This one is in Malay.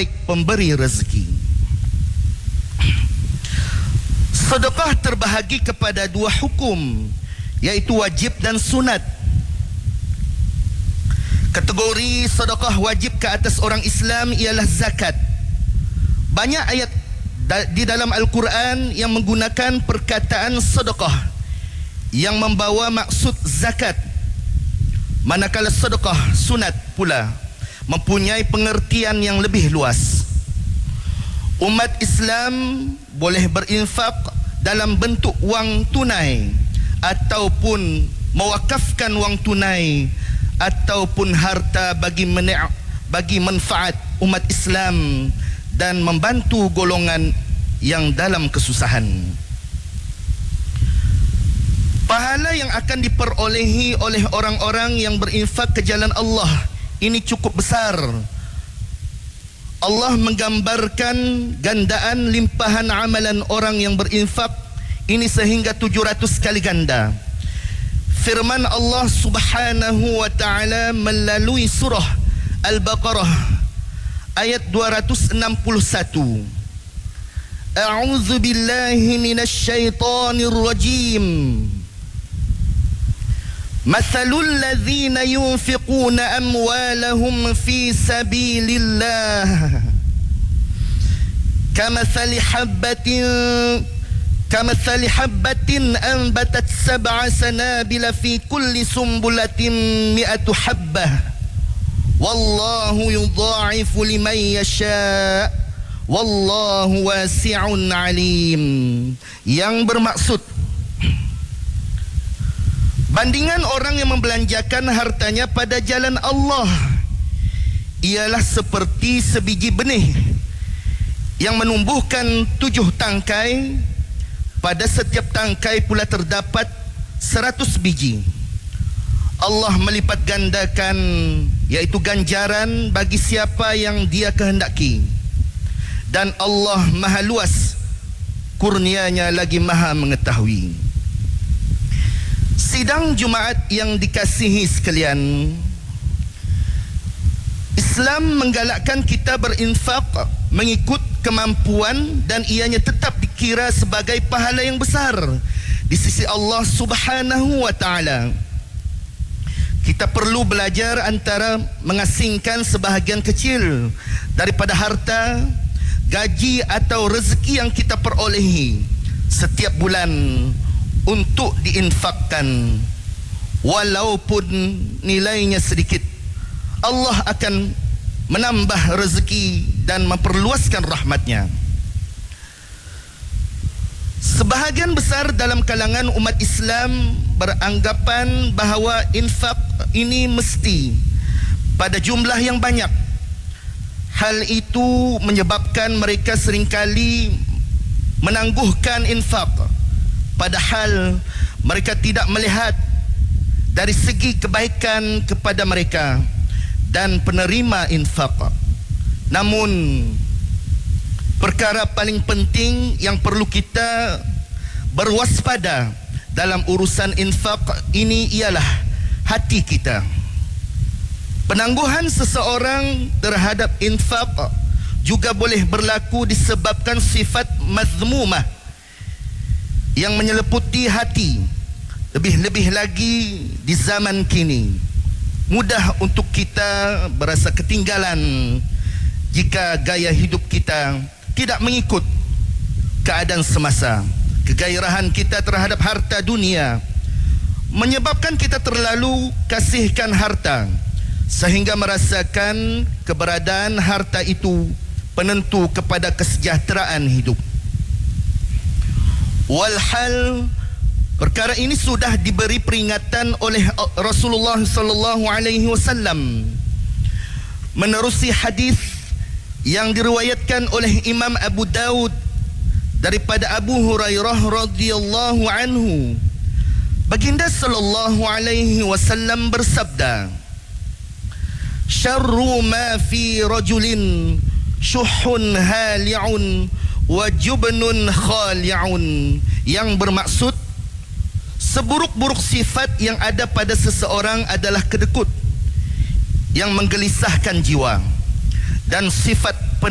sebaik pemberi rezeki. Sedekah terbahagi kepada dua hukum, iaitu wajib dan sunat. Kategori sedekah wajib ke atas orang Islam ialah zakat. Banyak ayat di dalam Al-Quran yang menggunakan perkataan sedekah yang membawa maksud zakat, manakala sedekah sunat pula mempunyai pengertian yang lebih luas. Umat Islam boleh berinfak dalam bentuk wang tunai ataupun mewakafkan wang tunai ataupun harta bagi manfaat umat Islam dan membantu golongan yang dalam kesusahan. Pahala yang akan diperolehi oleh orang-orang yang berinfak ke jalan Allah ini cukup besar. Allah menggambarkan gandaan limpahan amalan orang yang berinfak ini sehingga 700 kali ganda. Firman Allah Subhanahu wa taala melalui surah Al-Baqarah ayat 261. A'udzu billahi minasy syaithanir rajim. Mathalul ladzina yunfiquna amwalahum fi sabilillah kamathali habbatin anbatat sab'a sanabila fi kulli sumbulatin mi'atu habbah wallahu yudha'ifu liman yasha' wallahu wasi'un alim. Yang bermaksud, bandingan orang yang membelanjakan hartanya pada jalan Allah ialah seperti sebiji benih yang menumbuhkan 7 tangkai. Pada setiap tangkai pula terdapat 100 biji. Allah melipat gandakan, yaitu ganjaran bagi siapa yang Dia kehendaki. Dan Allah maha luas, kurnianya lagi maha mengetahui. Sidang Jumaat yang dikasihi sekalian, Islam menggalakkan kita berinfak mengikut kemampuan dan ianya tetap dikira sebagai pahala yang besar di sisi Allah Subhanahu wa taala. Kita perlu belajar antara mengasingkan sebahagian kecil daripada harta, gaji atau rezeki yang kita perolehi setiap bulan untuk diinfakkan, walaupun nilainya sedikit. Allah akan menambah rezeki dan memperluaskan rahmatnya. Sebahagian besar dalam kalangan umat Islam beranggapan bahawa infak ini mesti pada jumlah yang banyak. Hal itu menyebabkan mereka seringkali menangguhkan infak, padahal mereka tidak melihat dari segi kebaikan kepada mereka dan penerima infak. Namun perkara paling penting yang perlu kita berwaspada dalam urusan infak ini ialah hati kita. Penangguhan seseorang terhadap infak juga boleh berlaku disebabkan sifat mazmumah yang menyeliputi hati. Lebih-lebih lagi di zaman kini, mudah untuk kita berasa ketinggalan jika gaya hidup kita tidak mengikut keadaan semasa. Kegairahan kita terhadap harta dunia menyebabkan kita terlalu kasihkan harta, sehingga merasakan keberadaan harta itu penentu kepada kesejahteraan hidup. Walhal perkara ini sudah diberi peringatan oleh Rasulullah sallallahu alaihi wasallam menerusi hadis yang diriwayatkan oleh Imam Abu Daud daripada Abu Hurairah radhiyallahu anhu. Baginda sallallahu alaihi wasallam bersabda, "Syarru ma fi rajulin syuhun hali'un wa jubnun khali'un." Yang bermaksud, seburuk-buruk sifat yang ada pada seseorang adalah kedekut yang menggelisahkan jiwa, dan sifat